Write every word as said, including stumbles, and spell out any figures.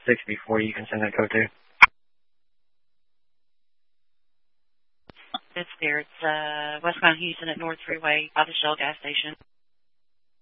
sixty-four you can send that code to. It's there. It's uh, westbound Houston at North Freeway by the Shell gas station.